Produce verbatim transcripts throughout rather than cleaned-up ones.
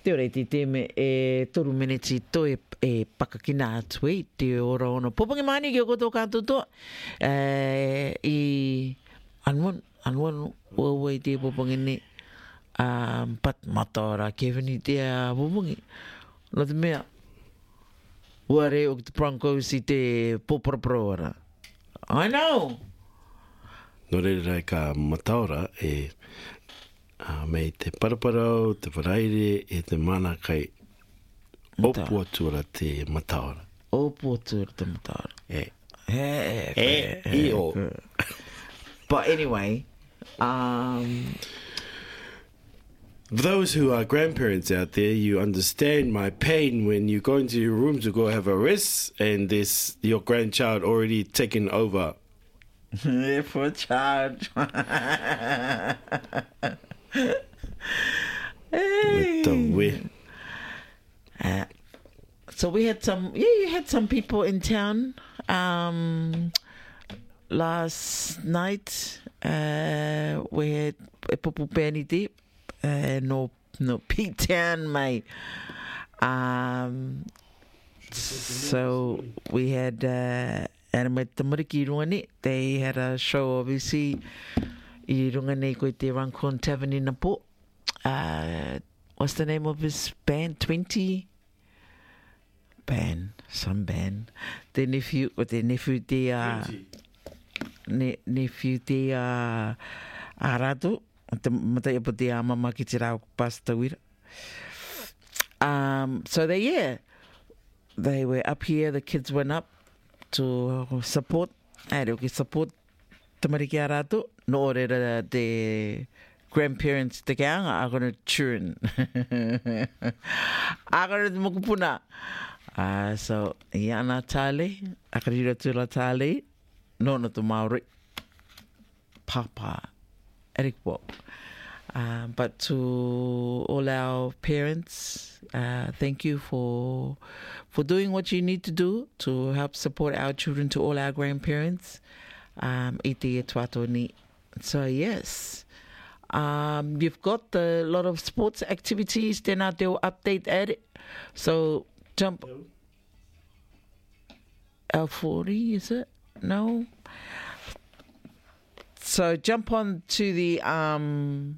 Te ore te te me e toru meneti to e, e pakakina atu e te ora ono. Popangi mani ki o koto kātou to. Uh, I anwan, anwan ua i te popangi ne. Um, pat matara Kevin i te a popangi. No te mea. Ua re o ki te Broncos i te poparapara. I know. No re rai ka mataora e uh, mei te paraparau, te wharaire e te mana kai opu atura te mataora. Opu atura te mataora. E. He, E, i o. But anyway, um... For those who are grandparents out there, you understand my pain when you go into your room to go have a rest and this your grandchild already taken over. For charge. Hey. Uh, so we had some, yeah, you had some people in town um, last night. Uh, we had a Popu Penny Deep. Uh, no, no, P-Town, mate. Um, so we had, uh, and with the Mariki Ruani, they had a show, obviously, I runga nei koe te Runcorn Tavern in Napo. Uh, what's the name of his band? twenty? Band, some band. The nephew, or the nephew, the, uh, ne, nephew, the, uh, Arado. Matai apa te mama ki te rao pasta wira. Um, so they, yeah, they were up here. The kids went up to support. Ai reo ki support te mariki a rātou. No ore ra the grandparents te keanga are going to churn. Are going to mokupuna. Uh, so, ia ana tāle. Akarira tūla tāle. No na tu Māori. Papa. Eric Bob. Uh, but to all our parents, uh, thank you for for doing what you need to do to help support our children, to all our grandparents. Um, so yes, um, you've got a lot of sports activities. Then they'll update at it. So jump. L forty, is it? No. So jump on to the um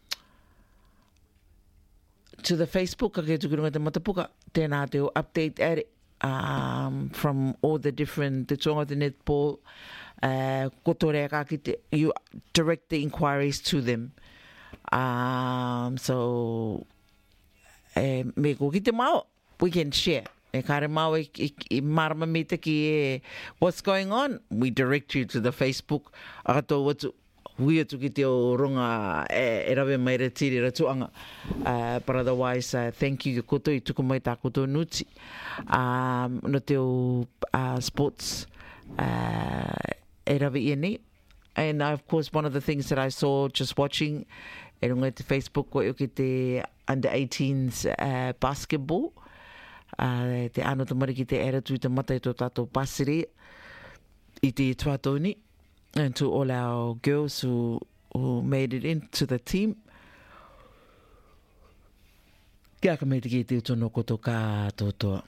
to the Facebook, okay, to Gurunga te Matapuka, tēnā te o update at it um from all the different the tonga the netball uh kotore ka ki te, you direct the inquiries to them. Um so eh me ko ki te mao, we can share. E kare mau i, i, i marama me te ki e what's going on, we direct you to the Facebook. Akato watu hui atu ki te o ronga e, e rawe mai re tiri ratuanga. Uh, but otherwise, uh, thank you ki koto i tuku mai tā koto nuti. Um, no te o uh, sports uh, e rawe i nei. And uh, of course, one of the things that I saw just watching e runga te Facebook ko e ki te under eighteens uh, basketball. Uh, te ano te mariki te era tui te matai tō tātou pasiri i te tuatoni, and to all our girls who, who made it into the team. Kia ka mei te ki te utono koto ka tōtoa.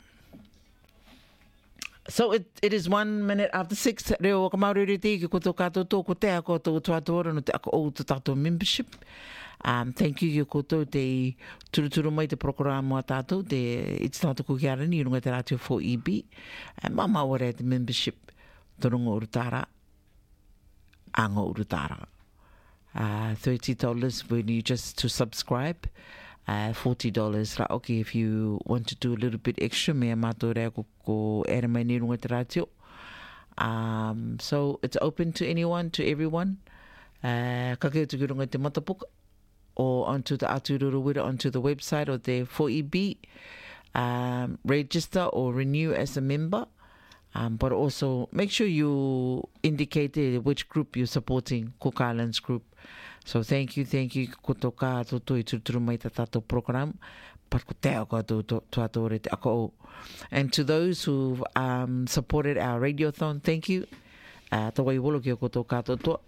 So it, it is one minute after six. Reo o ka mauri re te ki koto ka tōtoa, ko te ako tō tuatoa no te ako o tō tātou membership. Um, thank you ki koto te turuturu mai te programa a tātou, te It's Not a Kukiarani, i runga te rātio four E B. And mama ore te membership, torongo urutara, ango urutara. Uh, thirty dollars when you just to subscribe. Uh, forty dollars ra oki if you want to do a little bit extra, mea mātou rea ko, ko ere mai ni runga te rātio. Um, so it's open to anyone, to everyone. Uh, kakeo tuki runga te matapuka. Or onto the Atururu onto the website or the four E B, um, register or renew as a member. Um, but also make sure you indicate which group you're supporting, Cook Islands group. So thank you, thank you. Koto ka toto I tuturu mai ta tato program. Pat ko te ako to to ato re te ako. And to those who um supported our radiothon, thank you. Uh, to wai wolo ki koto ka toto.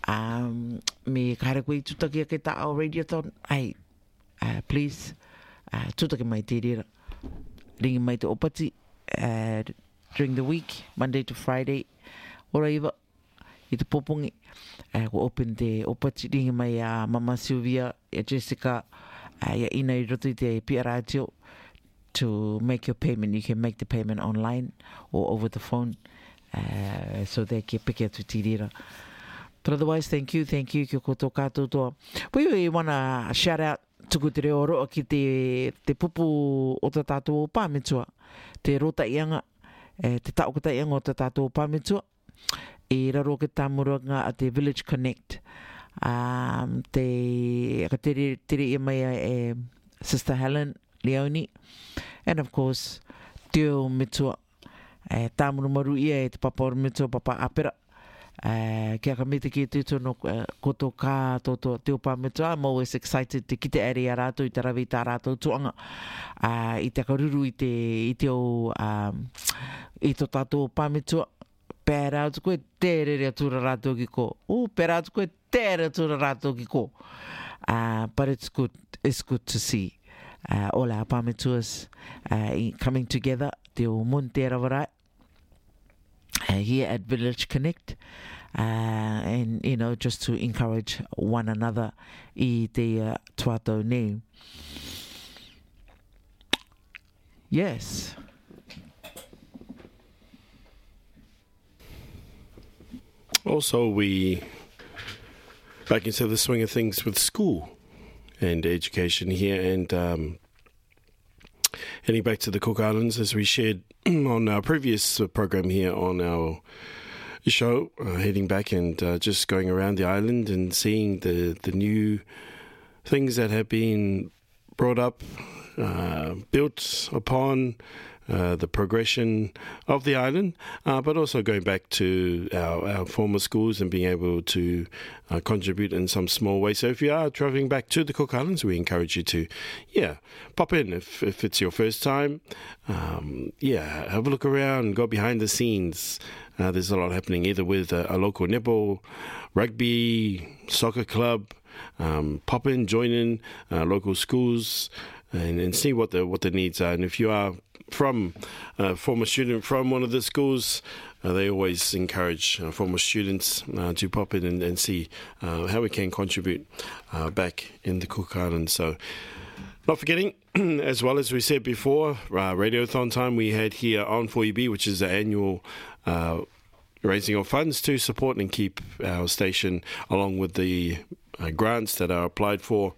Um, me kare koe tutaki a ke ta au radiothon, ai, uh, please uh, tūtake mai te rira. Ringi mai te opati uh, during the week, Monday to Friday. Ora iwa, i te popongi. Uh, ko open te opati ringi mai a uh, Mama Sylvia, a Jessica, uh, ia ina i roto i te pia radio to make your payment. You can make the payment online or over the phone. Uh, so they ke peke atu te rira. But otherwise, thank you, thank you, ki koto kātou toa. We want to shout out tuku te reo roa ki te, te pupu o te tātou o Pāmetua, te rota ianga, eh, te taokata ianga o te tātou o Pāmetua, e raro ke tāmuranga a te Village Connect. Um, te, ka tere, tere ia mai e Sister Helen Leone, and of course, te o Metua, eh, tāmuru maru ia e te papa o Metua, papa Apera. Uh, kia ka mete ki te tono uh, koto kā toto te opa metua. I'm always excited te kite ere a rātou i te rawi tā rātou tuanga uh, i te karuru i te, i te o um, i to tātou opa metua. Pēra atu koe tere rea tūra rātou ki ko. O, pēra atu koe tere tūra rātou ki ko. Uh, but it's good, it's good to see uh, all our pāmetuas uh, coming together. Te o Monte Ravarai. Uh, here at Village Connect, uh, and you know, just to encourage one another i te uh, tuato name. Yes. Also, we back into the swing of things with school and education here, and um, heading back to the Cook Islands, as we shared on our previous program here on our show, uh, heading back and uh, just going around the island and seeing the, the new things that have been brought up, uh, built upon, uh, the progression of the island, uh, but also going back to our, our former schools and being able to uh, contribute in some small way. So if you are travelling back to the Cook Islands, we encourage you to, yeah, pop in if, if it's your first time. Um, yeah, have a look around, go behind the scenes. Uh, there's a lot happening either with a, a local netball, rugby, soccer club. Um, pop in, join in uh, local schools and, and see what the what the needs are. And if you are from a former student from one of the schools, uh, they always encourage uh, former students uh, to pop in and, and see uh, how we can contribute uh, back in the Cook Islands. So not forgetting, as well as we said before, uh, Radiothon time we had here on four E B, which is the annual uh, raising of funds to support and keep our station, along with the uh, grants that are applied for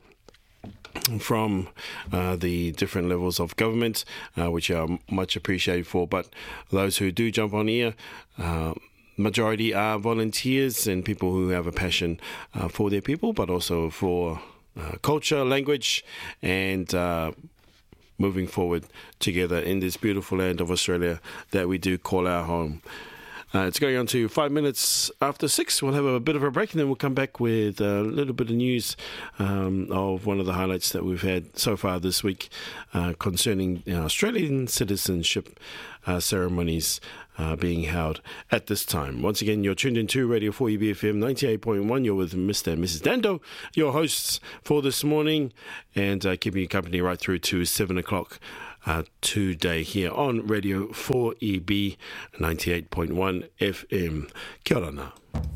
from uh, the different levels of government, uh, which are much appreciated for. But those who do jump on here, uh, majority are volunteers and people who have a passion uh, for their people, but also for uh, culture, language, and uh, moving forward together in this beautiful land of Australia that we do call our home. Uh, it's going on to five minutes after six. We'll have a bit of a break and then we'll come back with a little bit of news um, of one of the highlights that we've had so far this week uh, concerning you know, Australian citizenship uh, ceremonies uh, being held at this time. Once again, you're tuned into Radio four E B F M ninety-eight point one. You're with Mister and Missus Dando, your hosts for this morning, and uh, keeping you company right through to seven o'clock. Uh, today here on Radio four E B ninety-eight point one F M. Kia ora nā.